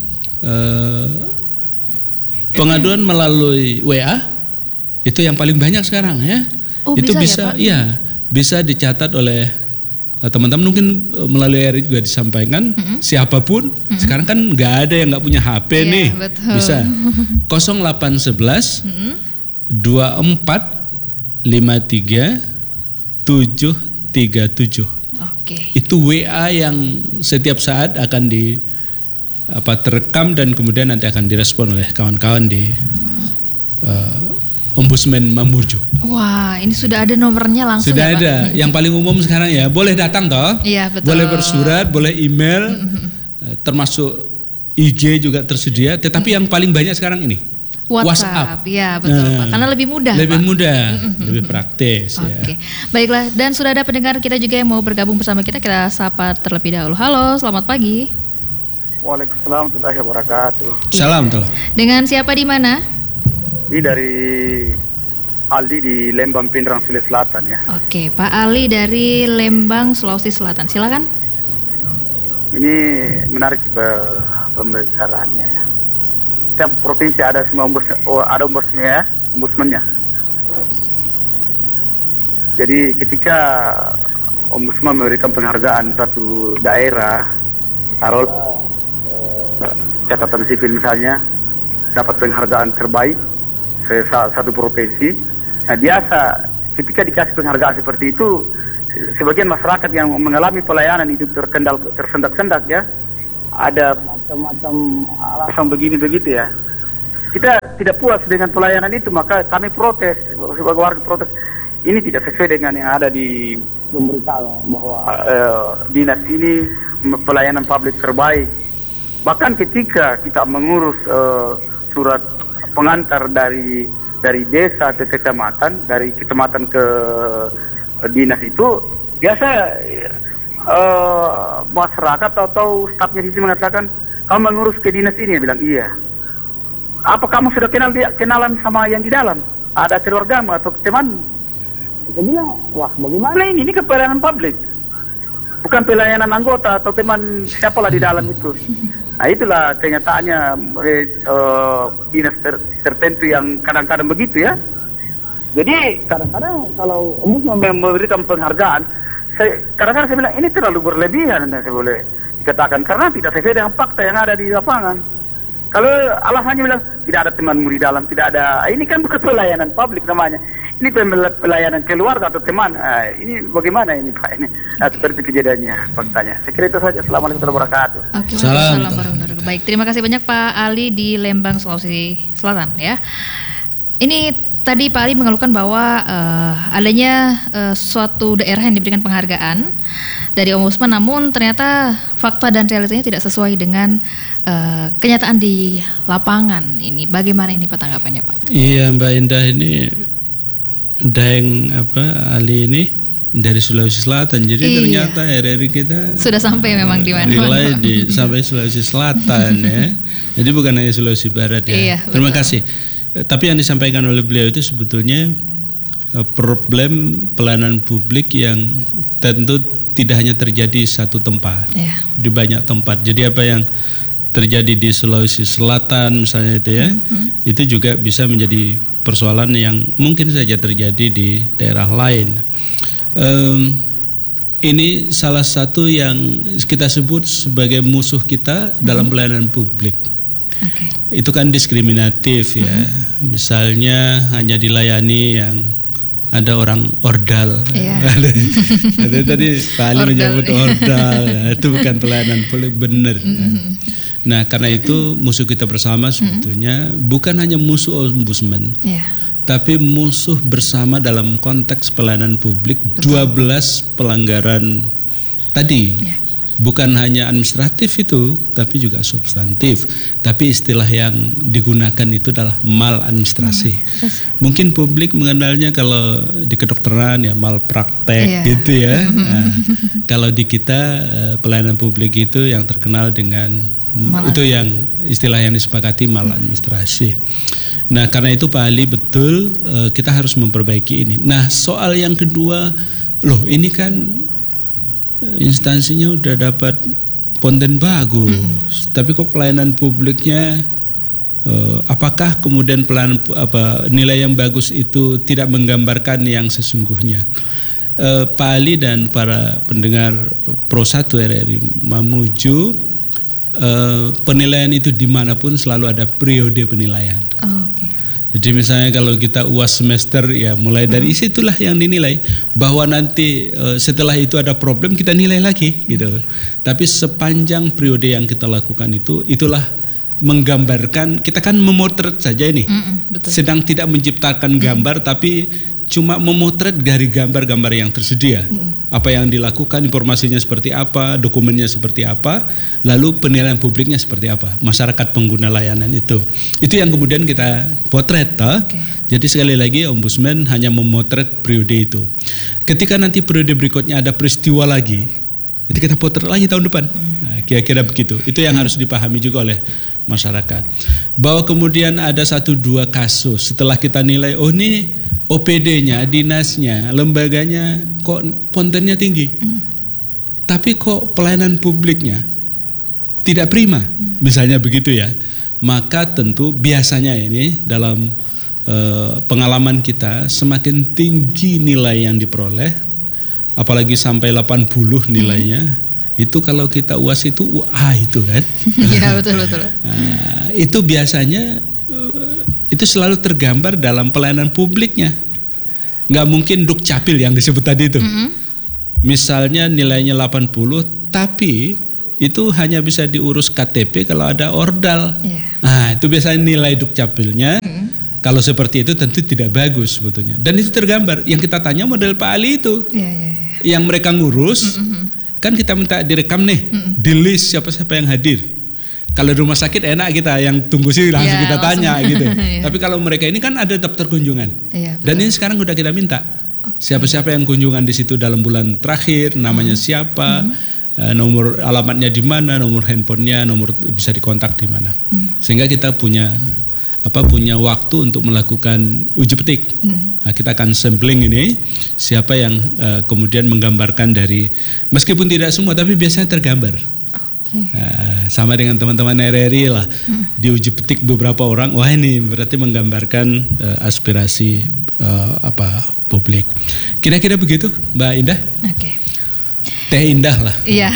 pengaduan melalui WA itu yang paling banyak sekarang ya. Itu bisa ya, bisa dicatat oleh teman-teman, mungkin melalui RRI juga disampaikan, siapapun sekarang kan nggak ada yang nggak punya HP nih, betul. Bisa 0811 24 53 737. Itu WA yang setiap saat akan terekam dan kemudian nanti akan direspon oleh kawan-kawan di Ombudsman Mamuju. Wah, ini sudah ada nomornya langsung. Sudah ya, ada. Pak? Yang paling umum sekarang ya, boleh datang toh? Iya, betul. Boleh bersurat, boleh email, termasuk IG juga tersedia. Tetapi yang paling banyak sekarang ini WhatsApp. Ya betul Pak, karena lebih mudah. Lebih Pak. mudah, lebih praktis. Oke, baiklah. Dan sudah ada pendengar kita juga yang mau bergabung bersama kita. Kita sapa terlebih dahulu. Halo, selamat pagi. Waalaikumsalam warahmatullahi wabarakatuh. Salam telah. Dengan siapa di mana? Ini dari Aldi di Lembang, Pindrang, Sulawesi Selatan ya. Oke, Pak Ali dari Lembang, Sulawesi Selatan. Silakan. Ini menarik pembicaraannya ya. Setiap provinsi ada semua ombudsman-nya. Jadi ketika ombudsman memberikan penghargaan satu daerah, taruh catatan sipil misalnya, dapat penghargaan terbaik satu provinsi. Nah, biasa ketika dikasih penghargaan seperti itu, sebagian masyarakat yang mengalami pelayanan itu tersendak-sendak ya, ada macam-macam alasan begini begitu ya. Kita tidak puas dengan pelayanan itu, maka kami protes, sebagai warga protes. Ini tidak sesuai dengan yang ada di pemberitahuan bahwa dinas ini pelayanan publik terbaik. Bahkan ketika kita mengurus surat pengantar dari desa ke kecamatan, dari kecamatan ke dinas itu, biasa masyarakat atau stafnya di sini mengatakan, kamu mengurus ke dinas ini? Bilang iya. Apa kamu sudah kenalan sama yang di dalam? Ada keluargamu atau teman? Kita bilang, wah bagaimana ini kan pelayanan publik, bukan pelayanan anggota atau teman siapalah di dalam itu. Nah, itulah kenyataannya dinas tertentu yang kadang-kadang begitu ya. Jadi kadang-kadang kalau ombudsman memberikan penghargaan, kadang-kadang saya bilang ini terlalu berlebihan, saya boleh dikatakan, karena tidak sesuai dengan fakta yang ada di lapangan. Kalau alasannya bilang tidak ada temanmu di dalam, tidak ada, ini kan bukan pelayanan publik namanya. Ini pelayanan keluarga atau teman. Ini bagaimana ini Pak? Ini seperti kejadiannya, faktanya. Saya kira itu saja. Assalamualaikum warahmatullahi wabarakatuh. Oke, salam warahmatullahi. Baik, terima kasih banyak Pak Ali di Lembang, Sulawesi Selatan ya. Ini tadi Pak Ali mengeluhkan bahwa adanya suatu daerah yang diberikan penghargaan dari Ombudsman, namun ternyata fakta dan realitanya tidak sesuai dengan kenyataan di lapangan. Ini bagaimana ini Pak tanggapannya Pak? Iya Mbak Indah, ini Daeng Ali ini dari Sulawesi Selatan, jadi ternyata RRI kita sudah sampai memang di mana? Relay sampai Sulawesi Selatan ya. Jadi bukan hanya Sulawesi Barat ya. Iya, terima kasih. Tapi yang disampaikan oleh beliau itu sebetulnya problem pelayanan publik yang tentu tidak hanya terjadi satu tempat, di banyak tempat. Jadi apa yang terjadi di Sulawesi Selatan misalnya itu ya, itu juga bisa menjadi persoalan yang mungkin saja terjadi di daerah lain. Ini salah satu yang kita sebut sebagai musuh kita dalam pelayanan publik. Itu kan diskriminatif ya. Misalnya hanya dilayani yang ada orang ordal. Ada tadi Pak Ali menyebut ordal. Itu bukan pelayanan publik benar. Nah, karena itu musuh kita bersama sebetulnya bukan hanya musuh ombudsman, tapi musuh bersama dalam konteks pelayanan publik. 12 pelanggaran tadi, bukan hanya administratif itu, tapi juga substantif. Tapi istilah yang digunakan itu adalah maladministrasi. Mungkin publik mengenalnya kalau di kedokteran ya malpraktek gitu ya. Nah, kalau di kita pelayanan publik itu yang terkenal dengan itu yang istilah yang disepakati maladministrasi. Nah karena itu Pak Ali betul kita harus memperbaiki ini. Nah soal yang kedua, loh ini kan instansinya udah dapat konten bagus, tapi kok pelayanan publiknya apakah kemudian nilai yang bagus itu tidak menggambarkan yang sesungguhnya? Pak Ali dan para pendengar Pro 1 RRI Mamuju, penilaian itu dimanapun selalu ada periode penilaian. Jadi misalnya kalau kita UAS semester ya mulai dari situlah yang dinilai, bahwa nanti setelah itu ada problem kita nilai lagi gitu. Tapi sepanjang periode yang kita lakukan itulah menggambarkan, kita kan memotret saja ini, betul. Sedang tidak menciptakan gambar tapi cuma memotret dari gambar-gambar yang tersedia. Apa yang dilakukan, informasinya seperti apa, dokumennya seperti apa, lalu penilaian publiknya seperti apa, masyarakat pengguna layanan itu yang kemudian kita potret. Jadi sekali lagi Ombudsman hanya memotret periode itu. Ketika nanti periode berikutnya ada peristiwa lagi, itu kita potret lagi tahun depan. Nah, kira-kira begitu. Itu yang harus dipahami juga oleh masyarakat. Bahwa kemudian ada 1-2 kasus setelah kita nilai, oh ini OPD-nya, dinasnya, lembaganya kok kontennya tinggi, tapi kok pelayanan publiknya tidak prima, misalnya begitu ya. Maka tentu biasanya ini dalam pengalaman kita, semakin tinggi nilai yang diperoleh, apalagi sampai 80 nilainya, itu kalau kita UAS itu itu kan. Iya betul. Nah, itu biasanya itu selalu tergambar dalam pelayanan publiknya. Nggak mungkin dukcapil yang disebut tadi itu. Misalnya nilainya 80, tapi itu hanya bisa diurus KTP kalau ada ordal. Nah itu biasanya nilai dukcapilnya. Kalau seperti itu tentu tidak bagus sebetulnya. Dan itu tergambar. Yang kita tanya model Pak Ali itu. Yang mereka ngurus, kan kita minta direkam nih, di list siapa-siapa yang hadir. Kalau di rumah sakit enak kita yang tunggu sih langsung kita tanya gitu. Tapi kalau mereka ini kan ada daftar kunjungan. Dan ini sekarang udah kita minta. Siapa-siapa yang kunjungan di situ dalam bulan terakhir, namanya siapa, nomor alamatnya di mana, nomor handphonenya, nomor bisa dikontak di mana. Sehingga kita punya waktu untuk melakukan uji petik. Nah, kita akan sampling ini siapa yang kemudian menggambarkan dari, meskipun tidak semua tapi biasanya tergambar. Sama dengan teman-teman RRI lah, diuji petik beberapa orang, wah ini berarti menggambarkan aspirasi publik. Kira-kira begitu Mbak Indah? Teh Indah lah. Iya.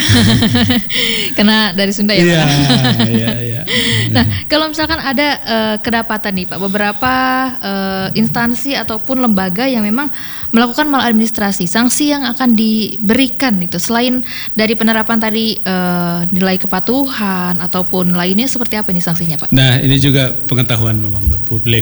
Karena dari Sunda ya Pak. Iya. Nah kalau misalkan ada kedapatan nih Pak, beberapa instansi ataupun lembaga yang memang melakukan maladministrasi, sanksi yang akan diberikan itu selain dari penerapan tadi nilai kepatuhan ataupun lainnya, seperti apa nih sanksinya Pak? Nah ini juga pengetahuan memang buat publik.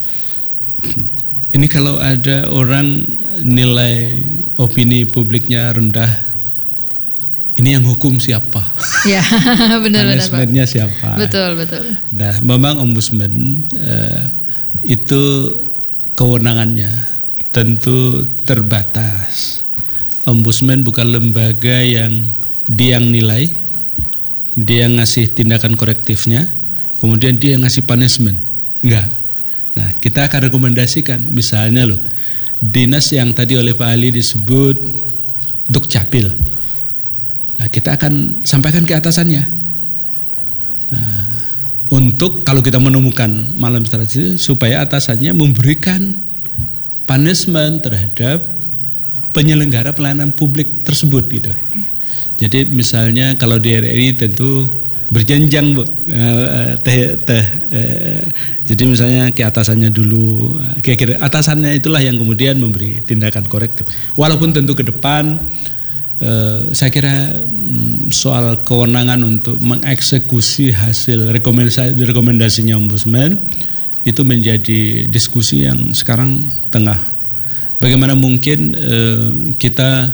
Ini kalau ada orang nilai opini publiknya rendah, ini yang hukum siapa? Ya, benar. Manajemennya siapa? Betul. Nah, memang Ombudsman itu kewenangannya tentu terbatas. Ombudsman bukan lembaga yang dia yang nilai, dia yang ngasih tindakan korektifnya, kemudian dia yang ngasih punishment. Enggak. Nah, kita akan rekomendasikan, misalnya loh, dinas yang tadi oleh Pak Ali disebut Dukcapil. Nah, kita akan sampaikan ke atasannya. Nah, untuk kalau kita menemukan maladministrasi, supaya atasannya memberikan punishment terhadap penyelenggara pelayanan publik tersebut gitu. Jadi misalnya kalau di RRI tentu berjenjang Bu. Jadi misalnya ke atasannya dulu, kira-kira atasannya itulah yang kemudian memberi tindakan korektif. Walaupun tentu ke depan saya kira soal kewenangan untuk mengeksekusi hasil rekomendasinya Ombudsman itu menjadi diskusi yang sekarang tengah. Bagaimana mungkin kita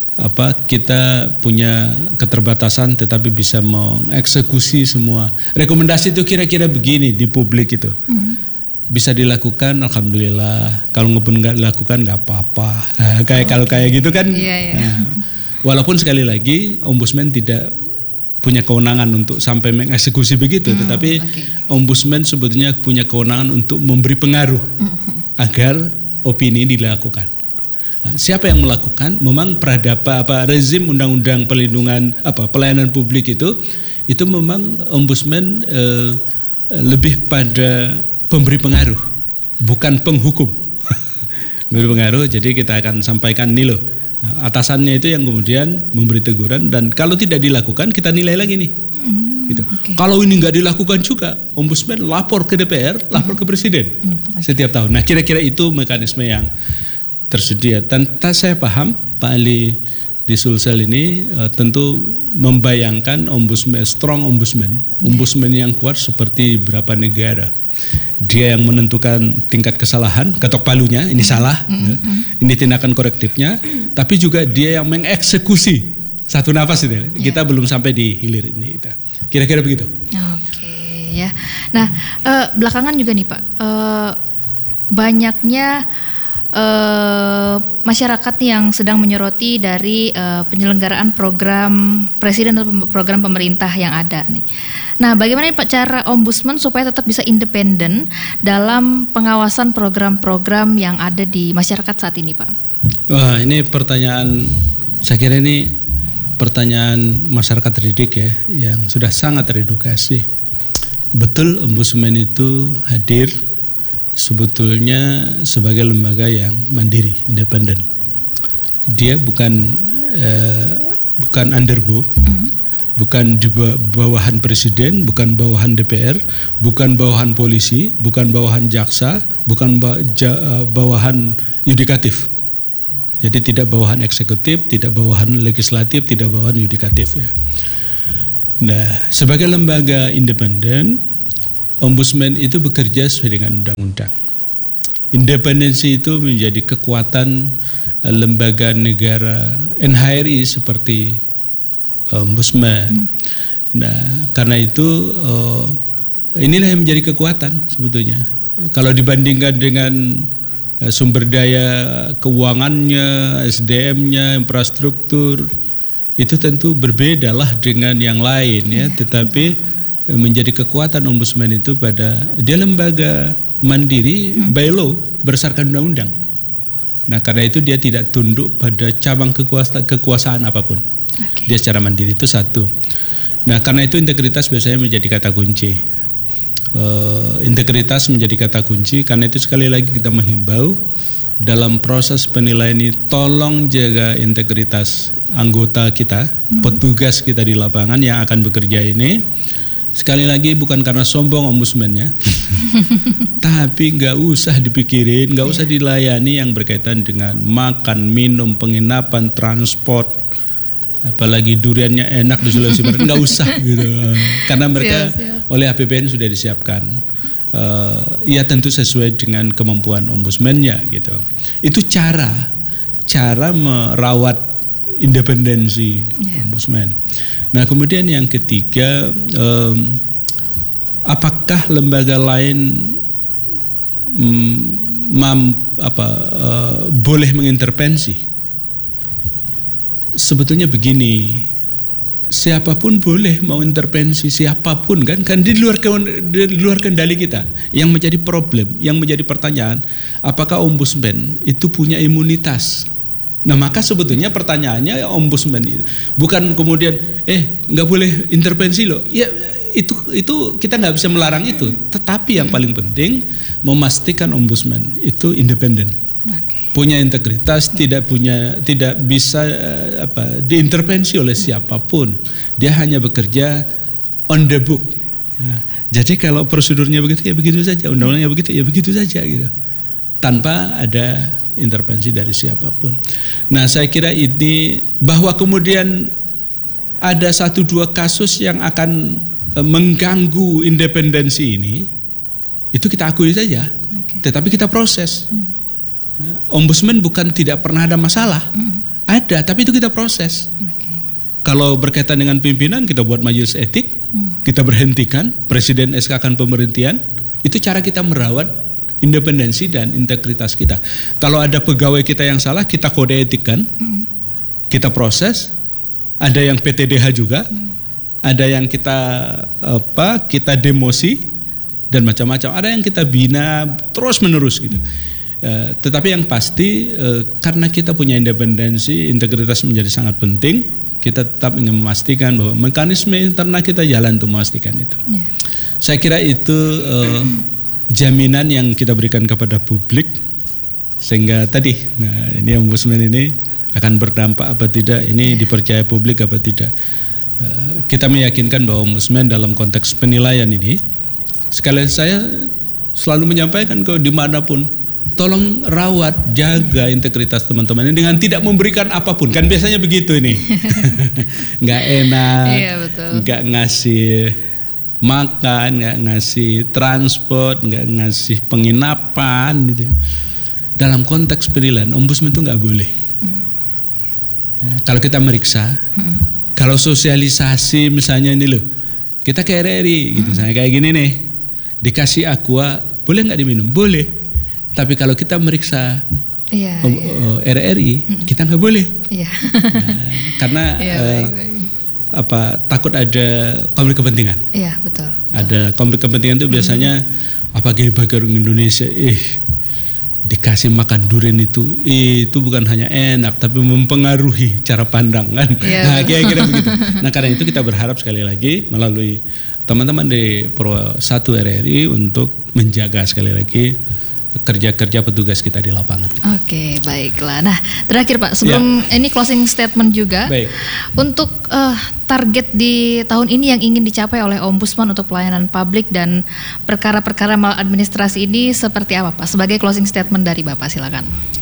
punya keterbatasan tetapi bisa mengeksekusi semua rekomendasi itu, kira-kira begini di publik itu. Bisa dilakukan, alhamdulillah. Kalau nggak dilakukan nggak apa-apa. Kalau kayak gitu kan. Iya. Walaupun sekali lagi Ombudsman tidak punya kewenangan untuk sampai mengeksekusi begitu, tetapi ombudsman sebetulnya punya kewenangan untuk memberi pengaruh agar opini dilakukan. Nah, siapa yang melakukan? Memang rezim undang-undang perlindungan pelayanan publik itu memang ombudsman lebih pada pemberi pengaruh, bukan penghukum. Memberi pengaruh, jadi kita akan sampaikan nih loh. Atasannya itu yang kemudian memberi teguran, dan kalau tidak dilakukan kita nilai lagi nih. Gitu. Kalau ini nggak dilakukan juga, ombudsman lapor ke DPR, lapor ke presiden setiap tahun. Nah, kira-kira itu mekanisme yang tersedia. Dan saya paham Pak Ali di Sulsel ini tentu membayangkan ombudsman, strong ombudsman yang kuat seperti beberapa negara. Dia yang menentukan tingkat kesalahan, ketok palunya, ini salah, ini tindakan korektifnya, tapi juga dia yang mengeksekusi satu nafas itu. Kita belum sampai di hilir ini. Kira-kira begitu. Oke, ya. Nah, belakangan juga nih Pak, banyaknya masyarakat yang sedang menyoroti dari penyelenggaraan program presiden atau program pemerintah yang ada nih. Nah, bagaimana Pak cara ombudsman supaya tetap bisa independen dalam pengawasan program-program yang ada di masyarakat saat ini, Pak? Wah, ini pertanyaan, saya kira ini pertanyaan masyarakat terdidik ya, yang sudah sangat teredukasi. Betul, ombudsman itu hadir sebetulnya sebagai lembaga yang mandiri, independen. Dia bukan underbo, bukan di bawahan presiden, bukan bawahan DPR, bukan bawahan polisi, bukan bawahan jaksa, bukan bawahan yudikatif. Jadi tidak bawahan eksekutif, tidak bawahan legislatif, tidak bawahan yudikatif ya. Nah, sebagai lembaga independen, ombudsman itu bekerja sesuai dengan undang-undang. Independensi itu menjadi kekuatan lembaga negara NHRI seperti ombudsman. Nah, karena itu inilah yang menjadi kekuatan sebetulnya. Kalau dibandingkan dengan sumber daya keuangannya, SDM-nya, infrastruktur, itu tentu berbedalah dengan yang lain ya. Tetapi menjadi kekuatan ombudsman itu pada dia lembaga mandiri by law berdasarkan undang-undang. Nah, karena itu dia tidak tunduk pada cabang kekuasaan apapun. Dia secara mandiri, itu satu. Nah, karena itu integritas biasanya menjadi kata kunci. Integritas menjadi kata kunci. Karena itu sekali lagi kita menghimbau dalam proses penilaian ini, tolong jaga integritas anggota kita, petugas kita di lapangan yang akan bekerja ini. Sekali lagi bukan karena sombong ombudsman-nya, tapi nggak usah dipikirin, nggak usah dilayani yang berkaitan dengan makan, minum, penginapan, transport, apalagi duriannya enak di Sulawesi Barat, nggak usah gitu, karena mereka oleh APBN sudah disiapkan. Ya tentu sesuai dengan kemampuan ombudsman-nya gitu. Itu cara merawat independensi ombudsman. Nah, kemudian yang ketiga, apakah lembaga lain boleh mengintervensi? Sebetulnya begini, siapapun boleh mau intervensi, siapapun kan di luar kendali kita. Yang menjadi problem, yang menjadi pertanyaan, apakah ombudsman itu punya imunitas? Nah, maka sebetulnya pertanyaannya ombudsman itu bukan kemudian nggak boleh intervensi loh. Ya itu kita nggak bisa melarang itu. Tetapi yang paling penting memastikan ombudsman itu independen, punya integritas, tidak bisa diintervensi oleh siapapun. Dia hanya bekerja on the book. Nah, jadi kalau prosedurnya begitu ya begitu saja, undang-undangnya begitu ya begitu saja gitu, tanpa ada intervensi dari siapapun. Nah, saya kira ini bahwa kemudian ada 1-2 kasus yang akan mengganggu independensi ini, itu kita akui saja. Tetapi kita proses. Ombudsman bukan tidak pernah ada masalah, ada, tapi itu kita proses. Kalau berkaitan dengan pimpinan, kita buat majelis etik, kita berhentikan, presiden SK-kan pemberhentian. Itu cara kita merawat independensi dan integritas kita. Kalau ada pegawai kita yang salah, kita kode etik kan, kita proses. Ada yang PTDH juga, ada yang kita demosi dan macam-macam, ada yang kita bina terus menerus gitu. Tetapi yang pasti karena kita punya independensi, integritas menjadi sangat penting. Kita tetap ingin memastikan bahwa mekanisme internal kita jalan untuk memastikan itu. Saya kira itu jaminan yang kita berikan kepada publik, sehingga tadi ini ombudsman ini akan berdampak apa tidak, ini dipercaya publik apa tidak. Kita meyakinkan bahwa ombudsman dalam konteks penilaian ini, sekali saya selalu menyampaikan ke dimanapun, tolong rawat, jaga integritas teman-teman ini dengan tidak memberikan apapun. Kan biasanya begitu ini. Nggak enak, nggak ngasih makan, nggak ngasih transport, nggak ngasih penginapan gitu. Dalam konteks penilaian, ombudsman itu nggak boleh. Kalau kita meriksa, kalau sosialisasi misalnya ini loh, kita ke RRI gitu, misalnya kayak gini nih, dikasih aqua, boleh nggak diminum? Boleh. Tapi kalau kita meriksa RRI, kita nggak boleh, karena takut ada konflik kepentingan. Iya, betul. Ada konflik kepentingan itu biasanya bagi orang Indonesia, dikasih makan durian itu bukan hanya enak, tapi mempengaruhi cara pandang kan. Nah, kira-kira begitu. Nah, karena itu kita berharap sekali lagi melalui teman-teman di Pro 1 RRI untuk menjaga sekali lagi kerja-kerja petugas kita di lapangan. Oke, baiklah. Nah, terakhir Pak, sebelum ini closing statement juga, untuk target di tahun ini yang ingin dicapai oleh Ombudsman untuk pelayanan publik dan perkara-perkara maladministrasi ini seperti apa Pak? Sebagai closing statement dari Bapak, silakan.